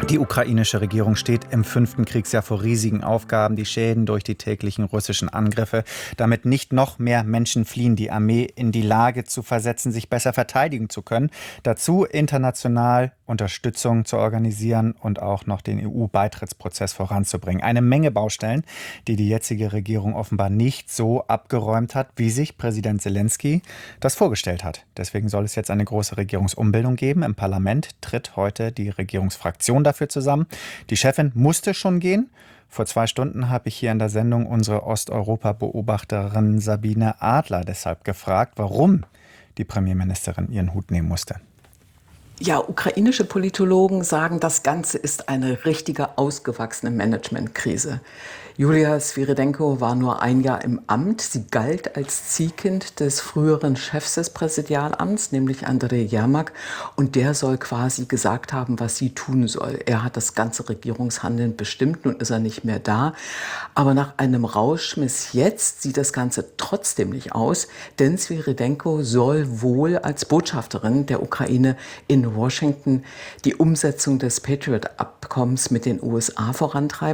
Die ukrainische Regierung steht im 5. Kriegsjahr vor riesigen Aufgaben, die Schäden durch die täglichen russischen Angriffe, damit nicht noch mehr Menschen fliehen, die Armee in die Lage zu versetzen, sich besser verteidigen zu können. Dazu international Unterstützung zu organisieren und auch noch den EU-Beitrittsprozess voranzubringen. Eine Menge Baustellen, die die jetzige Regierung offenbar nicht so abgeräumt hat, wie sich Präsident Selenskyj das vorgestellt hat. Deswegen soll es jetzt eine große Regierungsumbildung geben. Im Parlament tritt heute die Regierungsfraktion dafür zusammen. Die Chefin musste schon gehen. Vor 2 Stunden habe ich hier in der Sendung unsere Osteuropa-Beobachterin Sabine Adler deshalb gefragt, warum die Premierministerin ihren Hut nehmen musste. Ja, ukrainische Politologen sagen, das Ganze ist eine richtige ausgewachsene Managementkrise. Julia Swirydenko war nur 1 Jahr im Amt. Sie galt als Ziehkind des früheren Chefs des Präsidialamts, nämlich Andrej Jermak. Und der soll quasi gesagt haben, was sie tun soll. Er hat das ganze Regierungshandeln bestimmt. Nun ist er nicht mehr da. Aber nach einem Rauschmiss jetzt sieht das Ganze trotzdem nicht aus. Denn Swirydenko soll wohl als Botschafterin der Ukraine in Washington die Umsetzung des Patriot-Abkommens mit den USA vorantreiben.